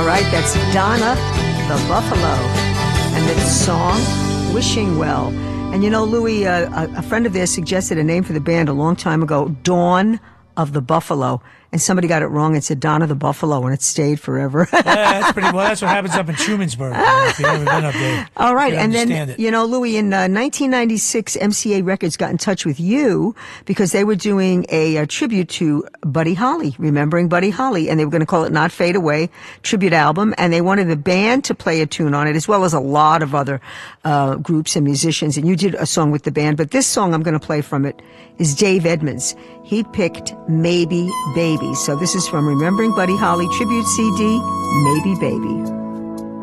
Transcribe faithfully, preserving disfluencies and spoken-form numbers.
All right, that's Donna the Buffalo. And the song, Wishing Well. And you know, Louis, uh, a, a friend of theirs suggested a name for the band a long time ago, Dawn of the Buffalo. And somebody got it wrong and said Donna the Buffalo, and it stayed forever. Yeah, that's pretty well. That's what happens up in Trumansburg. You know, if you've ever been up there. All right, you and then it. you know, Louis, in uh, nineteen ninety-six, M C A Records got in touch with you because they were doing a, a tribute to Buddy Holly, remembering Buddy Holly, and they were going to call it "Not Fade Away" tribute album, and they wanted the band to play a tune on it, as well as a lot of other uh, groups and musicians. And you did a song with the band, but this song I'm going to play from it is Dave Edmunds. He picked "Maybe Baby," so this is from Remembering Buddy Holly tribute C D, "Maybe Baby."